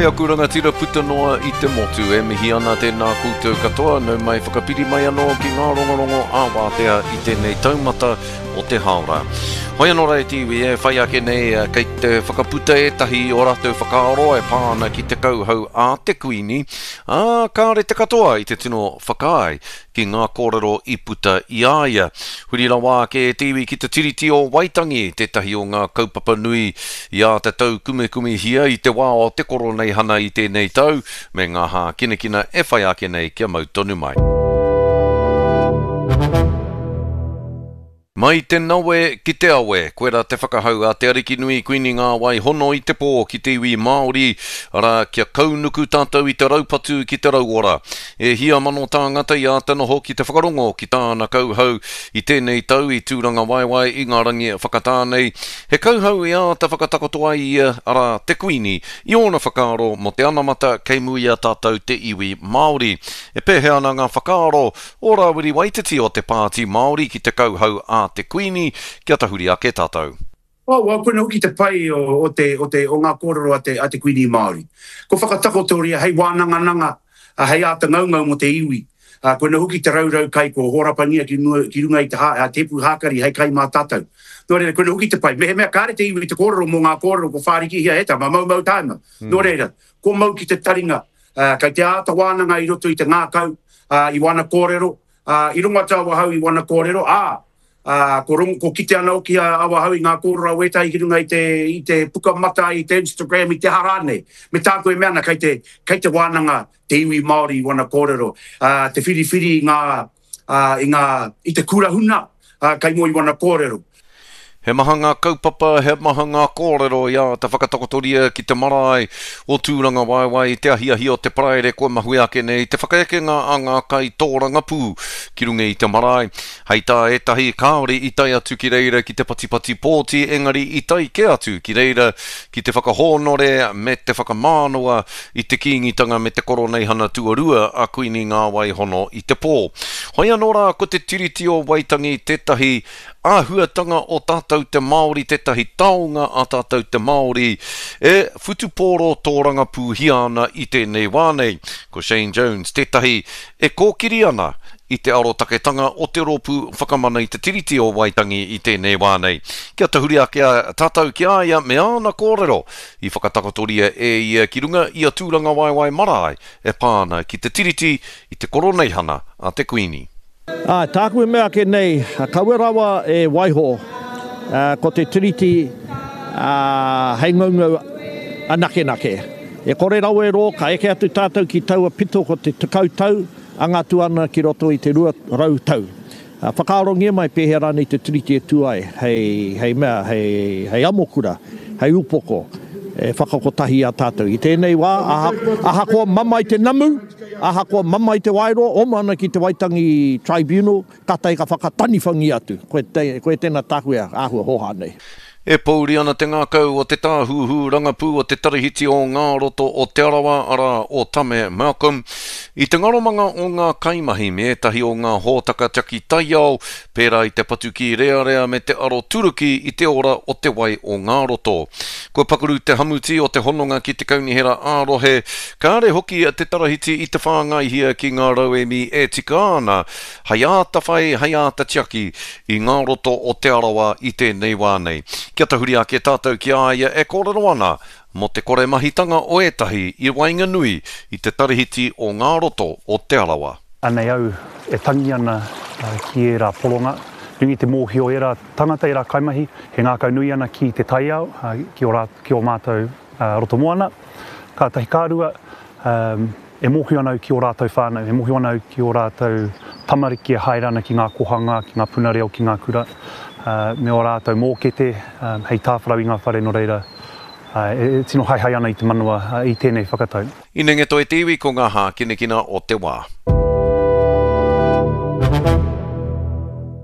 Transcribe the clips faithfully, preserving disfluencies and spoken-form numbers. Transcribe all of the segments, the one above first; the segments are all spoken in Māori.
Hei aku rangatira puta noa I te motu e mihi ana tēnā koutou katoa nau mai whakapiri mai anō ki ngā rongorongo āwātea I tēnei taumata o te haora. Hoi anō rai tiwi e whai ake nei kei te whakaputa e tahi o rātou whakaaro e pāna ki te kauhau a te kuini. A kāre te katoa I te tino whakai ki ngā kōrero I puta I aia. Huri rawa ke tiwi ki te tiriti o Waitangi, tētahi o ngā kaupapa nui I a te tau kume kume hia I te wā o te koro nei hana I tēnei tau, me ngā hā kina kina e whai ake nei kia mau tonu mai. Mai te nawe ki te awe, koera te whakahau a te ariki nui kuini ngā wai hono I te pō ki te iwi Māori, ara kia kaunuku tātou I te raupatu ki te rauora. E hia mano tāngata I a te noho ki te whakarongo ki tāna kauhau I tēnei tau I tūranga waiwai I ngā rangi whakatānei. He kauhau I a te whakatakotoa I ara te kuini, I ona whakaaro mo te anamata kei mui a tātou te iwi Māori. E pēhe ana ngā whakaaro, ora wiri waititi o te pāti Māori ki te kauhau a te kuini, kia tahuri ake tātou. O, wa kuna uki te pai o, o, te, o, te, o ngā kōrero a te, a te kuini Māori. Ko whakatako tōria, hei wānanga nanga, a hei ata ngaungau mo te iwi. A kuna uki te raurau kai ko horapangia ki, ki runga I te, ha, te pu hākari hei kai mā tātou. Nō reira, kuna uki te pai. Mehe mea kāre te iwi te kōrero mo ngā kōrero ko whāriki hia heta, ma mau mau tāima. Mm. Nō reira, ko mau ki te taringa, uh, kai te ata wānanga I roto I te ngākau, uh, I wana kōrero, uh, I runga tāua hau I wana kōrero, ā, Uh, ko, rung, ko kite ana o ki a awa hau I ngā kōrera wetai ki runga I te, I te puka mata, I te Instagram, I te harane. Me tāko e meana kei te, kei te wānanga te iwi Māori I wana kōrero. Uh, te whiriwhiri I ngā, uh, I ngā, I te kurahuna uh, kei mo I wana kōrero. He maha ngā kaupapa, he maha ngā kōrero ia te whakatakotoria ki te marae o tūranga waiwai, te ahiahi o te praere koe mahui ake nei, te whakaeke ngā anga kai tōranga pū ki runga I te marae. Hei tā e tahi kāore I tai atu ki reira ki te patipati pōti, engari I tai ke atu ki reira ki te whakahōnore me te whakamānoa I te kīngitanga me te koronei hana tuarua a kuini ngā wai hono I te pō. Hoi anō rā ko te tiriti o Waitangi tētahi āhuatanga o tātou te Māori, tētahi taonga a tātou te Māori, e whutupōro tōranga pūhiana I tēnei wānei. Ko Shane Jones, tētahi e kōkiri ana I te arotaketanga o te rōpū whakamana I te tiriti o Waitangi I tēnei wānei. Kia tahuri ake a tātou ki aia me ana kōrero I whakatakotoria e ia ki runga I a tūranga waiwai marae e pāna ki te tiriti I te koronei hana a te kuini. Ah, tāku e mea ke nei, kaua rawa e waiho, uh, ko te tiriti uh, hei ngaungau anake nake. E kore rawa e ro, ka eke atu tātou ki taua pito ko te tekau tau, angatu ana ki roto I te rua rau tau. Uh, whakaarongia mai pēhe rana I te tiriti e tuai, hei, hei mea, hei, hei amokura, hei upoko, e whakakotahi a tātou. I tēnei wā, aha, aha koa mama I te namu, aha koa mama I te wairo, o mana ki te Waitangi Tribunal, katai ka whakatani whangi atu. Koe, te, koe tēnā tākuea āhua hoha nei. E pauri ana te ngākau o te tāhuhu rangapū o te tarihiti o ngā roto o te arawa ara o Tame Malcolm. I te ngaromanga o ngā kaimahi me etahi o ngā hōtaka taki taiao, pērā I te patuki rea rea me te aro turuki I te ora o te wai o ngā roto. Ko pakuru te hamuti o te hononga ki te kaunihera ārohe, kāre hoki a te tarahiti I te whāngaihia ki ngā rauemi e tika ana, hai āta whai, hai āta tiaki I ngā roto o te arawa I tēnei wānei. Kia tahuri ake tātou ki aia e kōrero ana mo te kore mahitanga o etahi I wainga nui I te tarihiti o ngā roto o te arawa. Anei au e tangi ana uh, ki e rā polonga, nungi te mōhio e rā tangata e rā kaimahi, he ngākau nui ana ki te taiao, uh, ki, o rā, ki o mātou uh, roto moana. Ka tahi kārua, um, e mōhio ana ki o rātou whānau, e mōhio ana ki o rātou tamariki e hairana ki ngā kohanga, ki ngā punareo, ki ngā kura. Uh, me o rātou mōkete, um, hei tāwharau I ngā whare no reira, uh, e, e tino hai hai ana I te manua uh, I tēnei whakatau. I nenga toi te iwi ko ngā hā kina kina o te wā.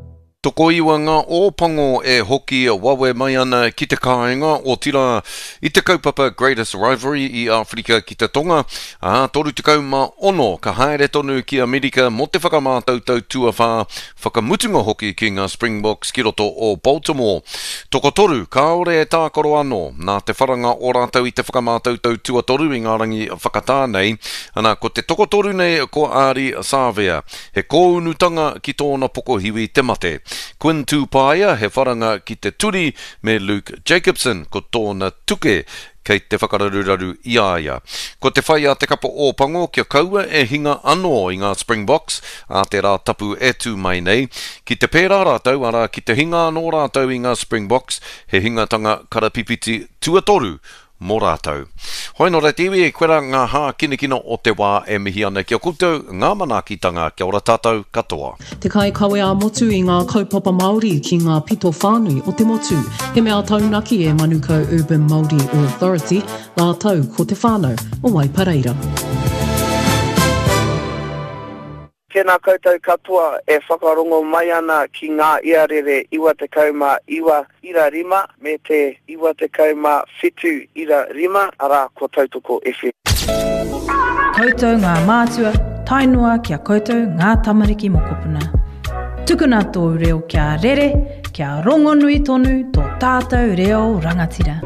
Toko iwa ngā ōpango e hoki wawe mai ana ki te kāinga o tira i te kaupapa Greatest Rivalry i Afrika ki te tonga. A toru te kauma ono ka haere tonu ki Amerika mo te whakamātautau tuawha whakamutunga hoki ki ngā Springboks ki roto o Baltimore. Toko toru, kaore e tākoro anō nā te wharanga o rātau i te whakamātautau tuatoru i ngā rangi whakatānei. Ana ko te toko toru nei ko Ari Savea. He kōunutanga ki tōna poko hiwi te mate. Quinn Tupaia he wharanga ki te turi me Luke Jacobson ko tōna tuke kei te whakararuraru i aia. Ko te whai a te kapa o pango kia kaua e hinga anō i ngā Springboks a te rā tapu e tū mai nei. Ki te pērā rātau ara ki te hinga anō rātau i ngā Springboks he hingatanga karapipiti tuatoru mō rātau. Hoi no reit iwi e koera ngā hā kinekina o te wā e mihi ana kia koutou ngā manakitanga kia ora tātou katoa. Te kai kawe a motu i ngā kaupapa Māori ki ngā pito whānui o te motu. He mea taunaki e Manukau Urban Māori Authority la tau ko te whānau o Waipareira. Tēnā koutou katoa e whakarongo mai ana ki ngā iarere iwa te kauma iwa ira rima me te iwa te kauma whitu ira rima ara ko tautoko F M. Koutou ngā mātua, tainua kia koutou ngā tamariki mokopuna. Tukuna tō reo kia rere, kia rongonui tonu tō tātou reo rangatira.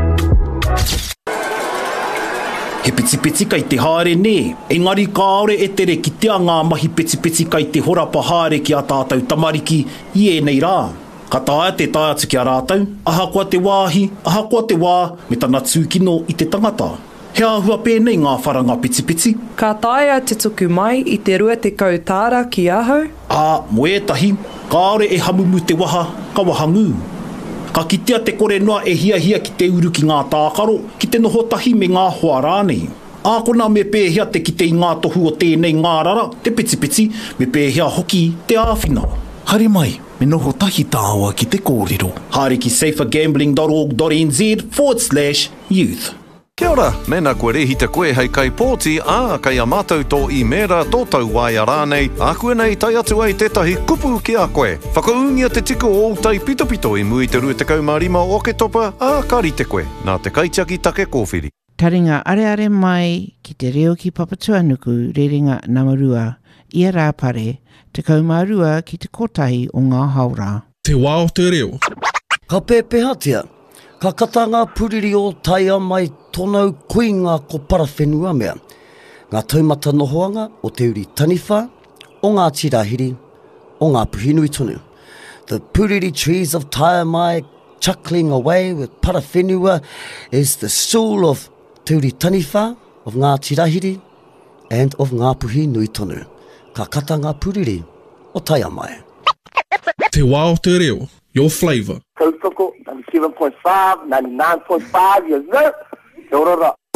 He piti piti kai te haere ne, engari kāore e tere ki tea ngā mahi piti piti kai te horapa haere ki a tātou tamariki i e nei rā. Ka tāia te tai atu ki a rātau, aha kua te wāhi, aha kua te wā, me tana tūkino i te tangata. He āhua pēnei ngā wharanga piti piti. Ka tāia te tuku mai i te rua te kautāra ki ahau. Ā, mo etahi, kāore e hamumu te waha, ka wahangu. Ka kitea te kore noa e hia hia ki te uru ki ngā tākaro, ki te noho tahi me ngā hoa rānei. Ākona me pēhea te ki te i ngā tohu o tēnei ngā rara, te piti piti, me pēhea hoki te āwhina. Haere mai, me noho tahi tāua ki te kōrero. Haere ki safergambling.org.nz forward slash youth. Kia ora, mena koe rehi te koe hei kai pōti, ā, kai a mātou tō i mera tō tau waia rānei, a koe nei tai atu ai tētahi kupu ki a koe. Whakaungia te tiko o tai pito pito i mui te rua te kaumarima o ke topa, a kari te koe, nā te kaitiaki take kōwhiri. Taringa are are mai ki te reo ki Papatuanuku rerenga Namarua, ia rā pare, te kaumarua ki te kotahi o ngā haura. Te wā o te reo. Ka pēpehatia. Ka kata ngā puriri o taia mai tonau kuinga ko parawhenua mea. Ngā taumata nohoanga o te uri taniwha, o ngā tirahiri, o ngā puhinui tonu. The puriri trees of taia mai chuckling away with parawhenua is the soul of te uri taniwha, of ngā tirahiri, and of ngā puhinui tonu. Ka kata ngā puriri o taia mai. Te wā o te reo, your flavour. Kautoko, ninety-seven point five, ninety-nine point five, yes, sir. Te orora.